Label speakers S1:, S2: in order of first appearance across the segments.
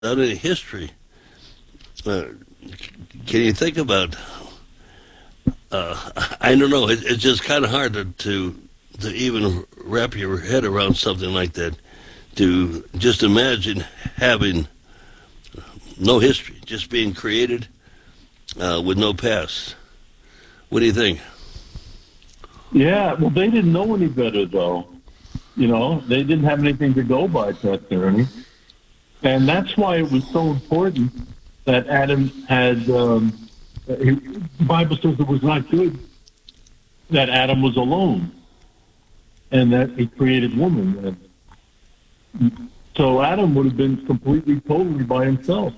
S1: any history. Uh, can you think about? I don't know. It's just kind of hard to even wrap your head around something like that. To just imagine having no history, just being created with no past. What do you think?
S2: Yeah, well, they didn't know any better, though. You know, they didn't have anything to go by, Pastor Ernie. And that's why it was so important that Adam had, the Bible says it was not good that Adam was alone and that he created woman. So Adam would have been completely, totally by himself.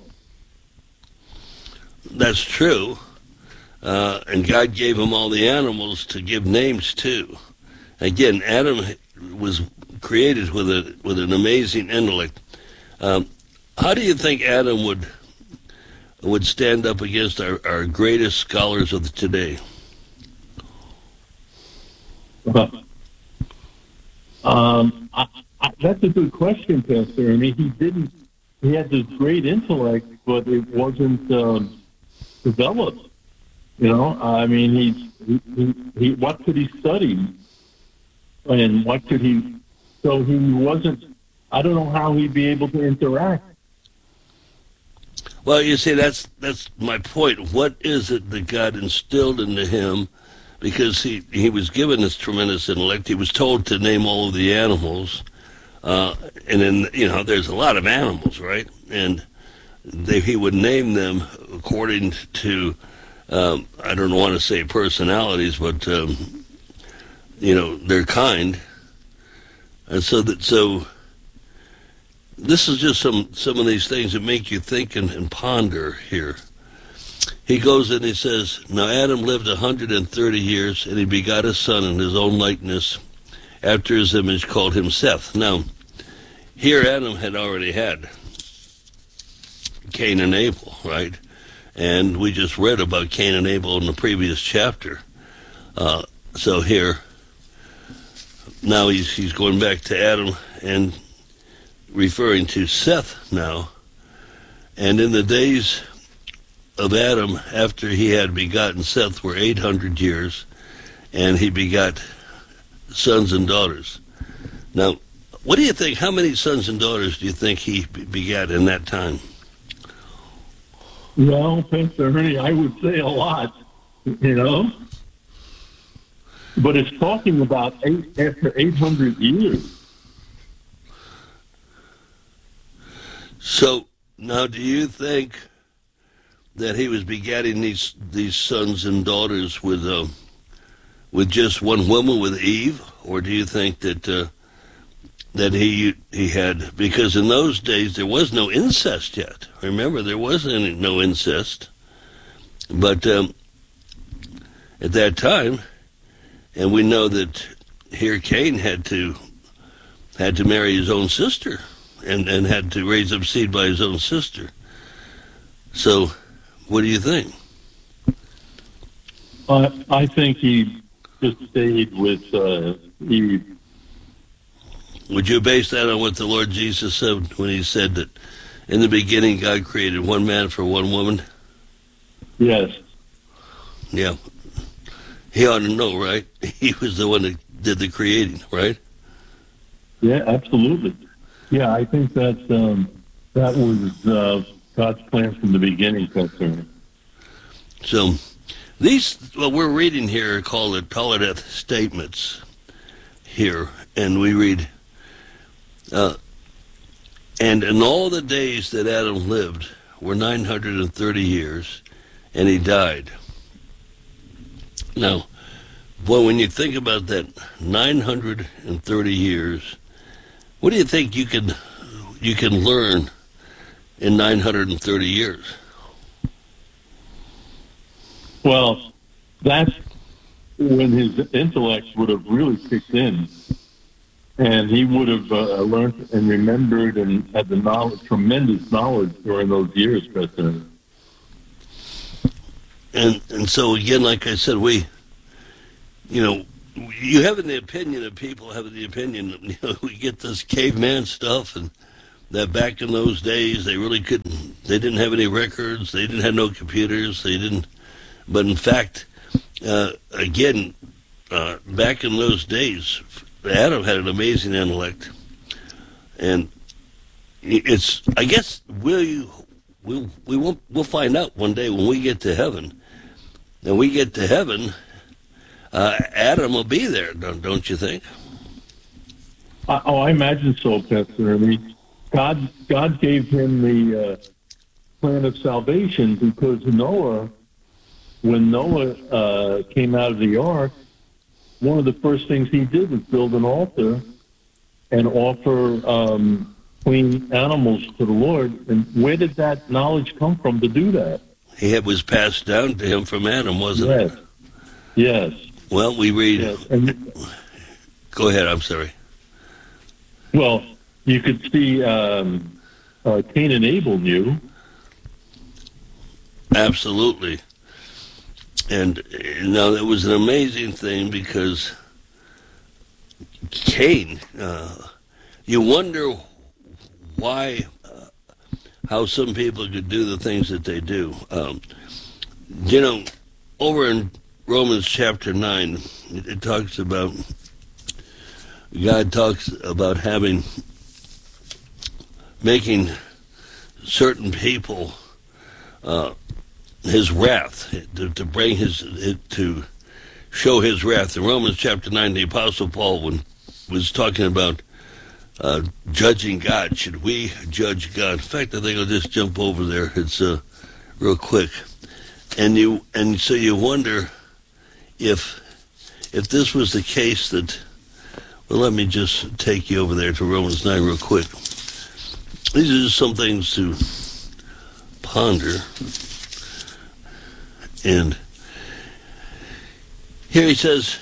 S1: That's true. And God gave him all the animals to give names to. Again, Adam was created with an amazing intellect. How do you think Adam would stand up against our greatest scholars of today?
S2: That's a good question, Pastor. I mean, he had this great intellect, but it wasn't developed. You know, I mean, he what could he study? And what could he, so he wasn't, I don't know how he'd be able to interact.
S1: Well, you see, that's my point. What is it that God instilled into him? Because he was given this tremendous intellect. He was told to name all of the animals. And then, there's a lot of animals, right? And he would name them according to, I don't want to say personalities, but, their kind. And so this is just some of these things that make you think and ponder here. He goes and he says, now Adam lived 130 years, and he begot a son in his own likeness, after his image, called him Seth. Now, here Adam had already had Cain and Abel, right? And we just read about Cain and Abel in the previous chapter. So here, now he's going back to Adam and referring to Seth now. And in the days of Adam, after he had begotten Seth, were 800 years, and he begot sons and daughters. Now, what do you think? How many sons and daughters do you think he begat in that time?
S2: Well, Pastor Ernie, I would say a lot, But it's talking about after 800 years.
S1: So, now do you think that he was begetting these sons and daughters with just one woman, with Eve, or do you think that he had, because in those days there was no incest yet. Remember, there wasn't no incest, but at that time, and we know that here Cain had to marry his own sister, and had to raise up seed by his own sister. So, what do you think?
S2: I think he just stayed with Eve.
S1: Would you base that on what the Lord Jesus said when he said that in the beginning God created one man for one woman?
S2: Yes.
S1: Yeah. He ought to know, right? He was the one that did the creating, right?
S2: Yeah, absolutely. Yeah, I think that was God's plan from the beginning, Pastor.
S1: So these, what we're reading here, are called the Toledeth statements here, and we read, and in all the days that Adam lived were 930 years, and he died. Now, boy, when you think about that 930 years, what do you think you can learn in 930 years?
S2: Well, that's when his intellect would have really kicked in, and he would have learned and remembered and had the knowledge, tremendous knowledge during those years, President.
S1: And so again, like I said, you have the opinion of people having the opinion, we get this caveman stuff, and that back in those days they really couldn't. They didn't have any records. They didn't have no computers. They didn't. But in fact, again, back in those days, Adam had an amazing intellect, and it's. I guess we'll find out one day when we get to heaven. And we get to heaven, Adam will be there, don't you think?
S2: I imagine so, Pastor. I mean, God gave him the plan of salvation because when Noah came out of the ark, one of the first things he did was build an altar and offer clean animals to the Lord. And where did that knowledge come from to do that?
S1: It was passed down to him from Adam, wasn't it?
S2: Yes.
S1: Well, we read...
S2: Yes.
S1: Go ahead, I'm sorry.
S2: Well, you could see Cain and Abel knew.
S1: Absolutely. And now that was an amazing thing because Cain, you wonder why, how some people could do the things that they do. Over in Romans chapter 9, it talks about, God talks about making certain people his wrath, to bring to show his wrath. In Romans chapter 9, the Apostle Paul was talking about judging God. Should we judge God? In fact, I think I'll just jump over there. It's real quick. And so you wonder if this was the case that, well, let me just take you over there to Romans 9 real quick. These are just some things to ponder. And here he says,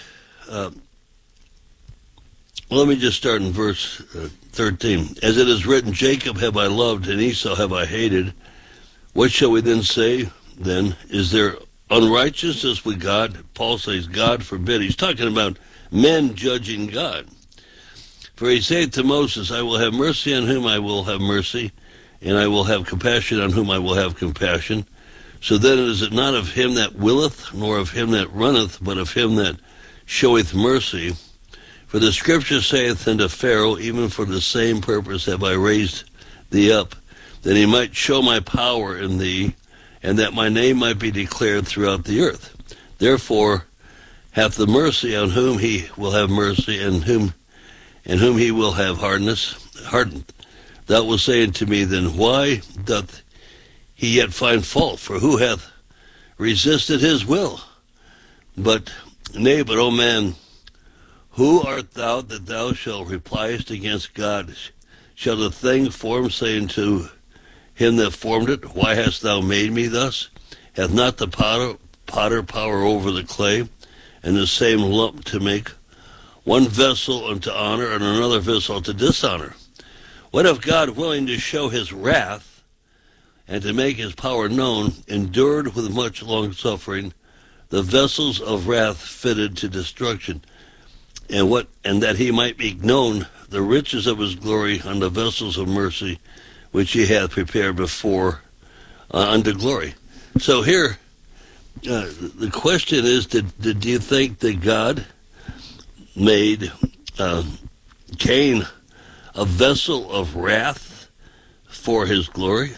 S1: let me just start in verse 13. As it is written, Jacob have I loved, and Esau have I hated. What shall we then say, then? Is there unrighteousness with God? Paul says, God forbid. He's talking about men judging God. For he saith to Moses, I will have mercy on whom I will have mercy, and I will have compassion on whom I will have compassion. So then is it not of him that willeth, nor of him that runneth, but of him that showeth mercy? For the scripture saith unto Pharaoh, even for the same purpose have I raised thee up, that he might show my power in thee, and that my name might be declared throughout the earth. Therefore hath the mercy on whom he will have mercy, and whom he will have hardened. Thou wilt say unto me, then why doth he yet find fault? For who hath resisted his will? But, O man, who art thou that thou shalt repliest against God? Shall the thing formed say unto him that formed it, why hast thou made me thus? Hath not the potter power over the clay, and the same lump to make one vessel unto honor, and another vessel unto dishonor? What if God, willing to show his wrath, and to make his power known, endured with much long suffering the vessels of wrath fitted to destruction, and that he might be known the riches of his glory on the vessels of mercy, which he hath prepared before unto glory. So here, the question is, did you think that God made Cain a vessel of wrath for his glory?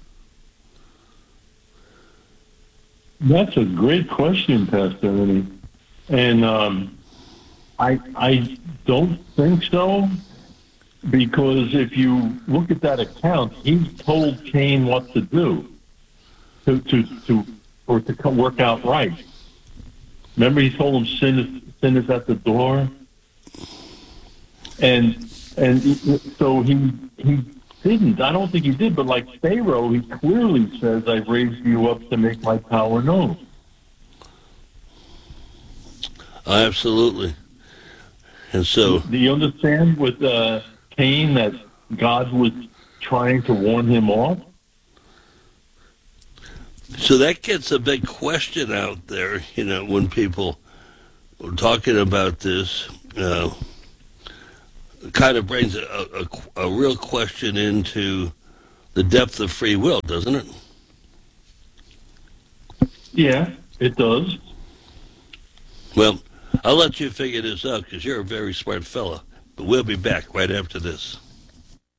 S2: That's a great question, Pastor Ernie. And I don't think so, because if you look at that account, he told Cain what to do to work out right. Remember, he told him sin is at the door, and so he didn't. I don't think he did, but like Pharaoh, he clearly says, "I've raised you up to make my power known."
S1: Absolutely. And so,
S2: do you understand with Cain that God was trying to warn him off?
S1: So that gets a big question out there, when people are talking about this. kind of brings a real question into the depth of free will, doesn't it?
S2: Yeah, it does.
S1: Well, I'll let you figure this out because you're a very smart fella. But we'll be back right after this.